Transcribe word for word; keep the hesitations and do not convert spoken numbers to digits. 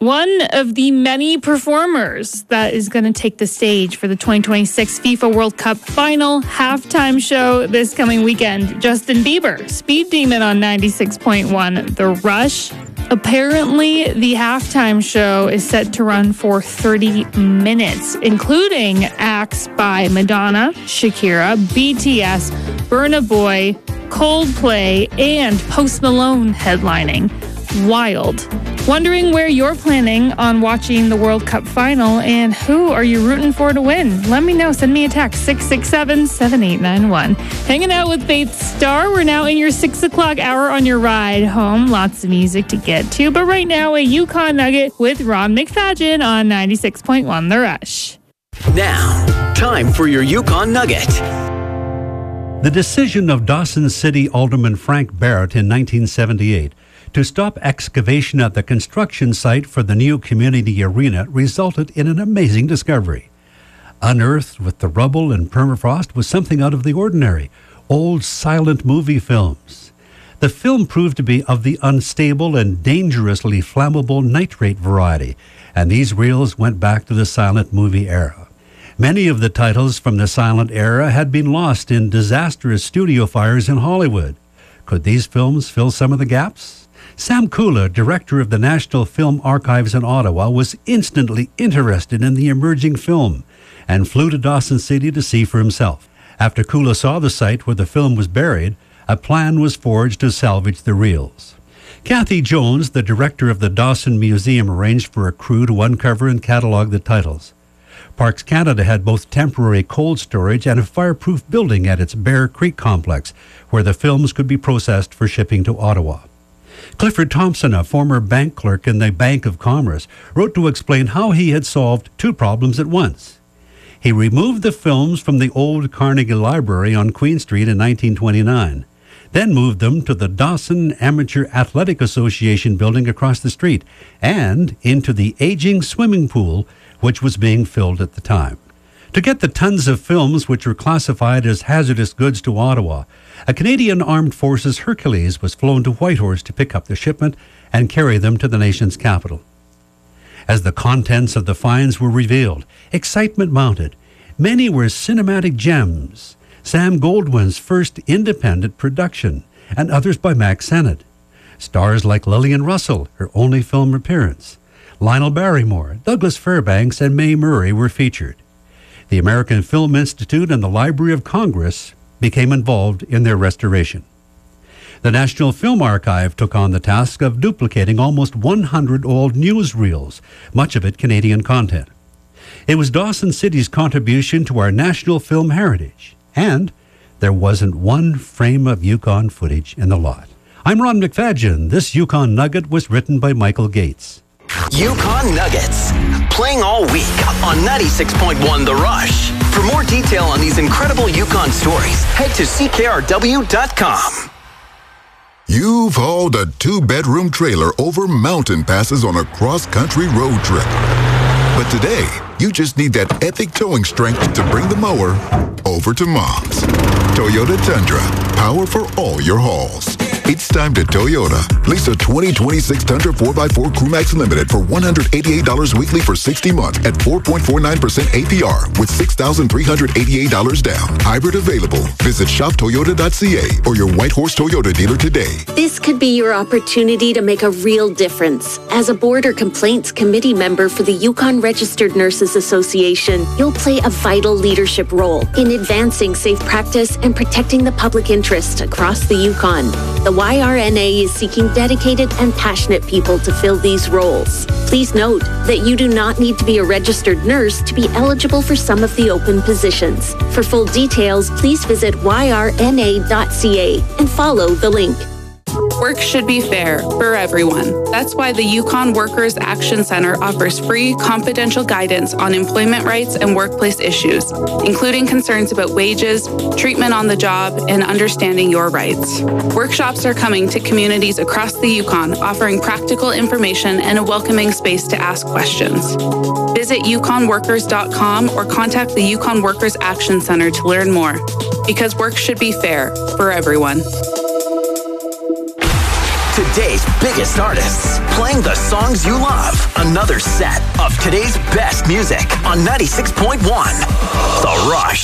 one of the many performers that is going to take the stage for the twenty twenty-six FIFA World Cup final halftime show this coming weekend. Justin Bieber, Speed Demon on ninety-six point one The Rush. Apparently, the halftime show is set to run for thirty minutes, including acts by Madonna, Shakira, B T S, Burna Boy, Coldplay, and Post Malone headlining. Wild. Wondering where you're planning on watching the World Cup final and who are you rooting for to win? Let me know. Send me a text, six six seven, seven eight nine one. Hanging out with Faith Star. We're now in your six o'clock hour on your ride home. Lots of music to get to. But right now, a Yukon Nugget with Ron McFadgen on ninety-six point one The Rush. Now, time for your Yukon Nugget. The decision of Dawson City Alderman Frank Barrett in nineteen seventy-eight to stop excavation at the construction site for the new community arena resulted in an amazing discovery. Unearthed with the rubble and permafrost was something out of the ordinary, old silent movie films. The film proved to be of the unstable and dangerously flammable nitrate variety, and these reels went back to the silent movie era. Many of the titles from the silent era had been lost in disastrous studio fires in Hollywood. Could these films fill some of the gaps? Sam Kula, director of the National Film Archives in Ottawa, was instantly interested in the emerging film and flew to Dawson City to see for himself. After Kula saw the site where the film was buried, a plan was forged to salvage the reels. Kathy Jones, the director of the Dawson Museum, arranged for a crew to uncover and catalog the titles. Parks Canada had both temporary cold storage and a fireproof building at its Bear Creek complex, where the films could be processed for shipping to Ottawa. Clifford Thompson, a former bank clerk in the Bank of Commerce, wrote to explain how he had solved two problems at once. He removed the films from the old Carnegie Library on Queen Street in nineteen twenty-nine, then moved them to the Dawson Amateur Athletic Association building across the street and into the aging swimming pool, which was being filled at the time. To get the tons of films which were classified as hazardous goods to Ottawa, a Canadian Armed Forces Hercules was flown to Whitehorse to pick up the shipment and carry them to the nation's capital. As the contents of the finds were revealed, excitement mounted. Many were cinematic gems, Sam Goldwyn's first independent production, and others by Max Sennett. Stars like Lillian Russell, her only film appearance, Lionel Barrymore, Douglas Fairbanks, and Mae Murray were featured. The American Film Institute and the Library of Congress became involved in their restoration. The National Film Archive took on the task of duplicating almost one hundred old newsreels, much of it Canadian content. It was Dawson City's contribution to our national film heritage, and there wasn't one frame of Yukon footage in the lot. I'm Ron McFadgen. This Yukon Nugget was written by Michael Gates. Yukon Nuggets, playing all week on ninety-six point one The Rush. For more detail on these incredible Yukon stories, head to C K R W dot com. You've hauled a two-bedroom trailer over mountain passes on a cross-country road trip. But today, you just need that epic towing strength to bring the mower over to Mom's. Toyota Tundra, power for all your hauls. It's time to Toyota. Lease a twenty twenty-six Tundra four by four Crewmax Limited for one hundred eighty-eight dollars weekly for sixty months at four point four nine percent A P R with six thousand three hundred eighty-eight dollars down. Hybrid available. Visit shop toyota dot c a or your Whitehorse Toyota dealer today. This could be your opportunity to make a real difference. As a Border Complaints Committee member for the Yukon Registered Nurses Association, you'll play a vital leadership role in advancing safe practice and protecting the public interest across the Yukon. The Y R N A is seeking dedicated and passionate people to fill these roles. Please note that you do not need to be a registered nurse to be eligible for some of the open positions. For full details, please visit y r n a dot c a and follow the link. Work should be fair for everyone. That's why the Yukon Workers Action Center offers free, confidential guidance on employment rights and workplace issues, including concerns about wages, treatment on the job, and understanding your rights. Workshops are coming to communities across the Yukon, offering practical information and a welcoming space to ask questions. Visit yukon workers dot com or contact the Yukon Workers Action Center to learn more, because work should be fair for everyone. Today's biggest artists, playing the songs you love. Another set of today's best music on ninety-six point one The Rush.